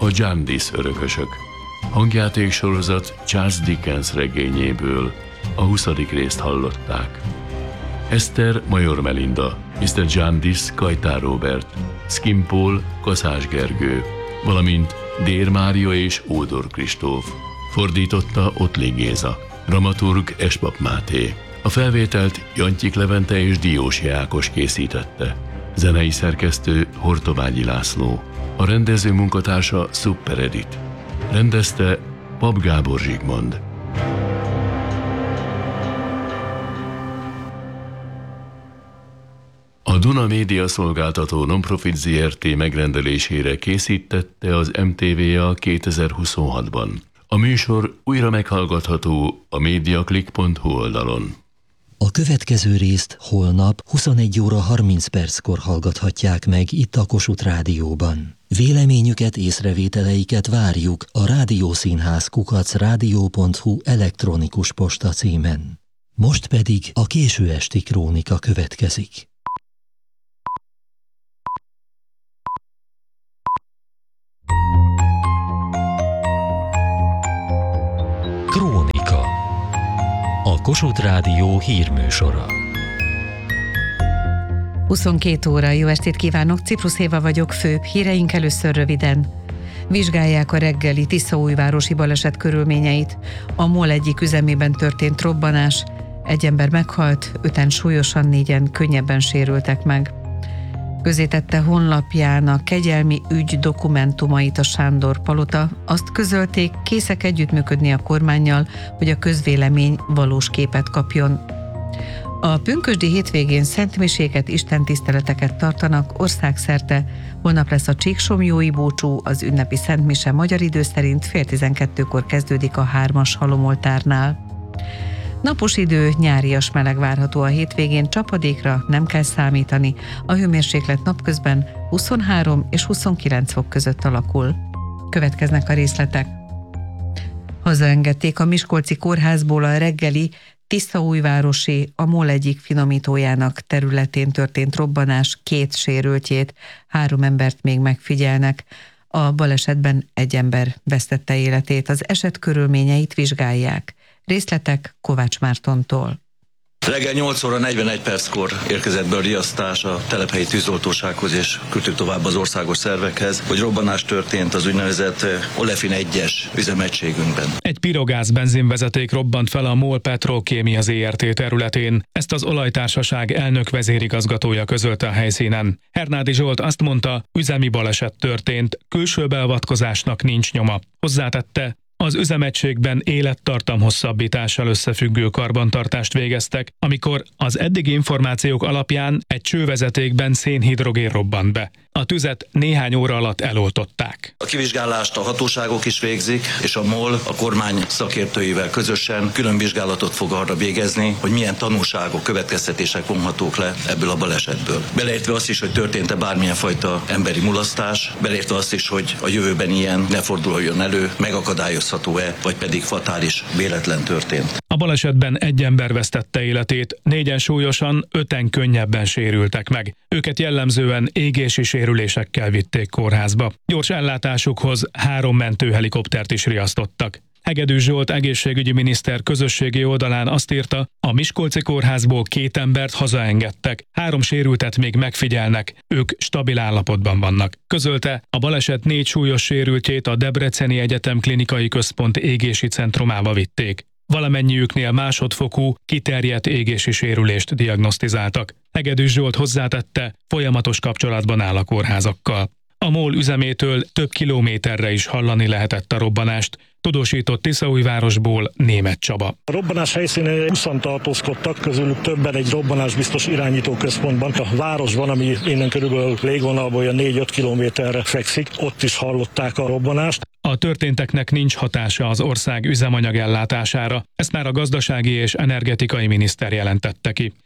A Jandisz örökösök. Hangjáték sorozat Charles Dickens regényéből a 20. részt hallották. Eszter Major Melinda, Mr. Jandisz Kajtár Róbert, Skimpól Kaszás Gergő, valamint Dér Mária és Ódor Kristóf. Fordította Ottli Géza, dramaturg Espap Máté. A felvételt Jantyik Levente és Diósi Ákos készítette. Zenei szerkesztő Hortobágyi László. A rendező munkatársa Super Edit. Rendezte Pap Gábor Zsigmond. A Duna Média Szolgáltató Nonprofit Zrt. Megrendelésére készítette az MTVA 2026-ban. A műsor újra meghallgatható a mediaclick.hu oldalon. A következő részt holnap 21 óra 30 perckor hallgathatják meg itt a Kossuth Rádióban. Véleményüket, észrevételeiket várjuk a rádiószínház@rádió.hu elektronikus posta címen. Most pedig a késő esti krónika következik. Krónika. A Kossuth Rádió hírműsora. 22 óra, jó estét kívánok, Ciprus Éva vagyok, főbb híreink először röviden. Vizsgálják a reggeli tiszaújvárosi baleset körülményeit. A MOL egyik üzemében történt robbanás, egy ember meghalt, 5-en súlyosan, 4-en könnyebben sérültek meg. Közétette honlapján a kegyelmi ügy dokumentumait a Sándor Palota, azt közölték, készek együttműködni a kormánnyal, hogy a közvélemény valós képet kapjon. A pünkösdi hétvégén szentmiséket, istentiszteleteket tartanak országszerte. Holnap lesz a csíksomjói búcsú, az ünnepi szentmise magyar idő szerint 11:30-kor kezdődik a 3-as halomoltárnál. Napos idő, nyárias meleg várható a hétvégén, csapadékra nem kell számítani. A hőmérséklet napközben 23 és 29 fok között alakul. Következnek a részletek. Hazaengedték a Miskolci kórházból a reggeli tiszaújvárosi, a MOL egyik finomítójának területén történt robbanás 2 sérültjét, 3 embert még megfigyelnek. A balesetben egy ember vesztette életét, az eset körülményeit vizsgálják. Részletek Kovács Mártontól. Reggel 8 óra 41 perckor érkezett be a riasztás a telephelyi tűzoltósághoz, és küldtük tovább az országos szervekhez, hogy robbanás történt az úgynevezett Olefin 1-es üzemegységünkben. Egy pirogáz benzinvezeték robbant fel a MOL Petrokémia Zrt. Területén. Ezt az olajtársaság elnök vezérigazgatója közölte a helyszínen. Hernádi Zsolt azt mondta, üzemi baleset történt, külső beavatkozásnak nincs nyoma. Hozzátette, az üzemegységben élettartam hosszabbítással összefüggő karbantartást végeztek, amikor az eddigi információk alapján egy csővezetékben szénhidrogén robbant be. A tüzet néhány óra alatt eloltották. A kivizsgálást a hatóságok is végzik, és a MOL a kormány szakértőivel közösen külön vizsgálatot fog arra végezni, hogy milyen tanulságok, következtetések vonhatók le ebből a balesetből. Beleértve azt is, hogy történt-e bármilyen fajta emberi mulasztás, beleértve azt is, hogy a jövőben ilyen ne forduljon elő, megakadályozható-e, vagy pedig fatális véletlen történt. A balesetben egy ember vesztette életét, 4-en súlyosan, 5-en könnyebben sérültek meg. Őket jellemzően égési sérülésekkel vitték kórházba. Gyors ellátásukhoz 3 mentőhelikoptert is riasztottak. Hegedűs Zsolt egészségügyi miniszter közösségi oldalán azt írta, a Miskolci kórházból 2 embert hazaengedtek, 3 sérültet még megfigyelnek, ők stabil állapotban vannak. Közölte, a baleset 4 súlyos sérültjét a Debreceni Egyetem Klinikai Központ égési centrumába vitték. Valamennyiüknél másodfokú, kiterjedt égési sérülést diagnosztizáltak. Hegedűs Zsolt hozzátette, folyamatos kapcsolatban áll a kórházakkal. A MOL üzemétől több kilométerre is hallani lehetett a robbanást, tudósított Tiszaújvárosból Németh Csaba. A robbanás helyszínén 20-an tartózkodtak, közülük többen egy robbanásbiztos irányítóközpontban. A városban, ami innen körülbelül légvonalból 4-5 kilométerre fekszik, ott is hallották a robbanást. A történteknek nincs hatása az ország üzemanyag ellátására, ezt már a gazdasági és energetikai miniszter jelentette ki.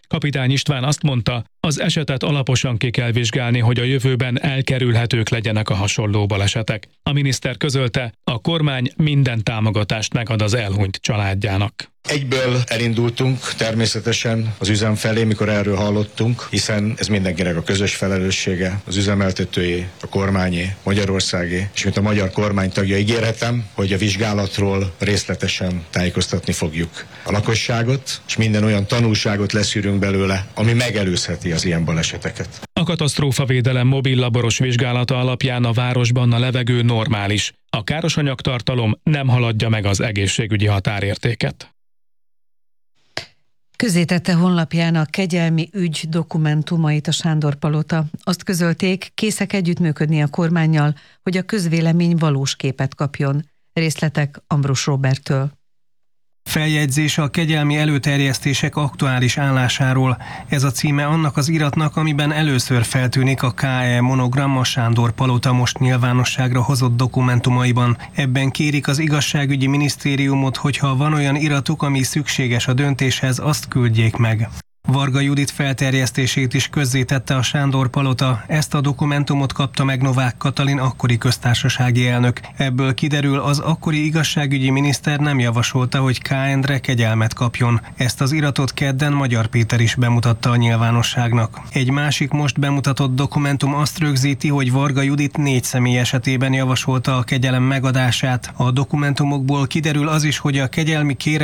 Kapitány István azt mondta, az esetet alaposan ki kell vizsgálni, hogy a jövőben elkerülhetők legyenek a hasonló balesetek. A miniszter közölte, a kormány minden támogatást megad az elhunyt családjának. Egyből elindultunk természetesen az üzem felé, mikor erről hallottunk, hiszen ez mindenkinek a közös felelőssége, az üzemeltetőjé, a kormányé, Magyarországé, és mint a magyar kormány tagja ígéretem, hogy a vizsgálatról részletesen tájékoztatni fogjuk a lakosságot, és minden olyan tanulságot leszűrünk belőle, ami megelőzheti az ilyen baleseteket. A katasztrófavédelem mobil laboros vizsgálata alapján a városban a levegő normális. A károsanyagtartalom nem haladja meg az egészségügyi határértéket. Közzétette honlapján a kegyelmi ügy dokumentumait a Sándor-palota. Azt közölték, készek együttműködni a kormánnyal, hogy a közvélemény valós képet kapjon. Részletek Ambrus Roberttől. Feljegyzés a kegyelmi előterjesztések aktuális állásáról. Ez a címe annak az iratnak, amiben először feltűnik a KE monogram a Sándor-palota most nyilvánosságra hozott dokumentumaiban. Ebben kérik az igazságügyi minisztériumot, hogyha van olyan iratuk, ami szükséges a döntéshez, azt küldjék meg. Varga Judit felterjesztését is közzétette a Sándor-palota. Ezt a dokumentumot kapta meg Novák Katalin akkori köztársasági elnök. Ebből kiderül, az akkori igazságügyi miniszter nem javasolta, hogy K. Endre kegyelmet kapjon. Ezt az iratot kedden Magyar Péter is bemutatta a nyilvánosságnak. Egy másik most bemutatott dokumentum azt rögzíti, hogy Varga Judit 4 személy esetében javasolta a kegyelem megadását. A dokumentumokból kiderül az is, hogy a kegyelmi kérelem